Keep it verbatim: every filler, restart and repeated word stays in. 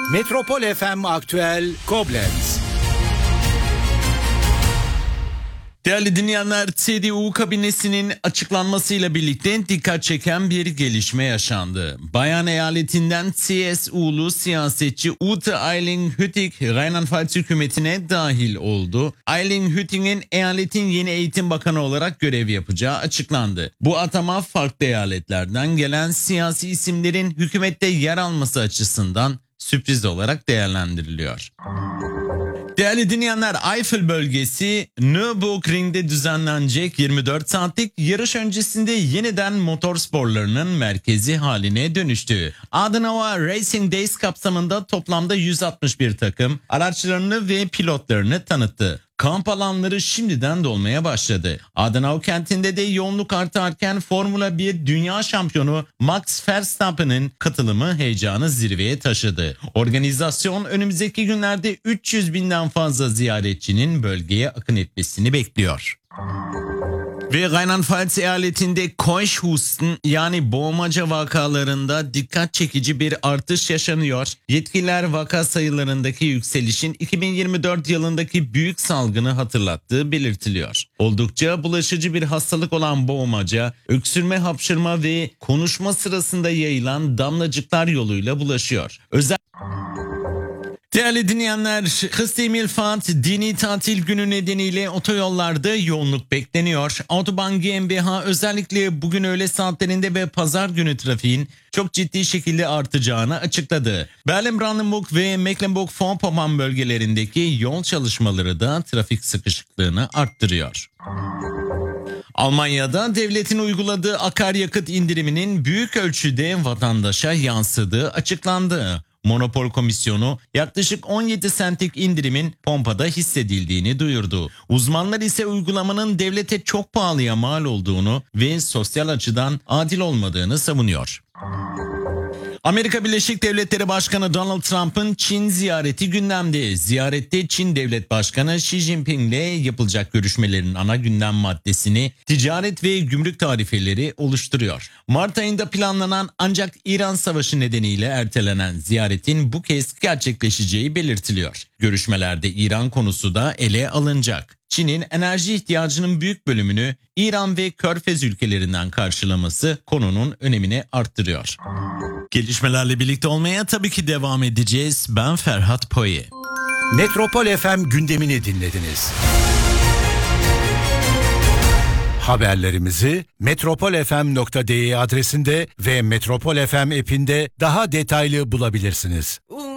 Metropol F M Aktüel Koblenz. Değerli dinleyenler, C D U kabinesinin açıklanmasıyla birlikte dikkat çeken bir gelişme yaşandı. Bayan eyaletinden C S U'lu siyasetçi Ute Eiling-Hütting Rheinland-Pfalz hükümetine dahil oldu. Eiling-Hütting'in eyaletin yeni eğitim bakanı olarak görev yapacağı açıklandı. Bu atama farklı eyaletlerden gelen siyasi isimlerin hükümette yer alması açısından sürpriz olarak değerlendiriliyor. Değerli dinleyenler, Eifel bölgesi Nürburgring'de düzenlenecek yirmi dört saatlik yarış öncesinde yeniden motorsporlarının merkezi haline dönüştü. Adenauer Racing Days kapsamında toplamda yüz altmış bir takım araçlarını ve pilotlarını tanıttı. Kamp alanları şimdiden dolmaya başladı. Adenauer kentinde de yoğunluk artarken Formula bir Dünya Şampiyonu Max Verstappen'in katılımı heyecanı zirveye taşıdı. Organizasyon önümüzdeki günlerde üç yüz binden fazla ziyaretçinin bölgeye akın etmesini bekliyor. Ve Rheinland-Pfalz eyaletinde Keuschhusten yani boğmaca vakalarında dikkat çekici bir artış yaşanıyor. Yetkililer vaka sayılarındaki yükselişin iki bin yirmi dört yılındaki büyük salgını hatırlattığı belirtiliyor. Oldukça bulaşıcı bir hastalık olan boğmaca, öksürme, hapşırma ve konuşma sırasında yayılan damlacıklar yoluyla bulaşıyor. Özel Değerli dinleyenler, Christi Himmelfahrt dini tatil günü nedeniyle otoyollarda yoğunluk bekleniyor. Autobahn GmbH özellikle bugün öğle saatlerinde ve pazar günü trafiğin çok ciddi şekilde artacağını açıkladı. Berlin-Brandenburg ve Mecklenburg-Vorpommern bölgelerindeki yol çalışmaları da trafik sıkışıklığını arttırıyor. Almanya'da devletin uyguladığı akaryakıt indiriminin büyük ölçüde vatandaşa yansıdığı açıklandı. Monopol Komisyonu yaklaşık on yedi sentlik indirimin pompada hissedildiğini duyurdu. Uzmanlar ise uygulamanın devlete çok pahalıya mal olduğunu ve sosyal açıdan adil olmadığını savunuyor. Amerika Birleşik Devletleri Başkanı Donald Trump'ın Çin ziyareti gündemde. Ziyarette Çin Devlet Başkanı Xi Jinping ile yapılacak görüşmelerin ana gündem maddesini ticaret ve gümrük tarifeleri oluşturuyor. Mart ayında planlanan ancak İran Savaşı nedeniyle ertelenen ziyaretin bu kez gerçekleşeceği belirtiliyor. Görüşmelerde İran konusu da ele alınacak. Çin'in enerji ihtiyacının büyük bölümünü İran ve Körfez ülkelerinden karşılaması konunun önemini arttırıyor. Gelişmelerle birlikte olmaya tabii ki devam edeceğiz. Ben Ferhat Poye. Metropol F M gündemini dinlediniz. Haberlerimizi metropol f m nokta d e adresinde ve Metropol F M app'inde daha detaylı bulabilirsiniz.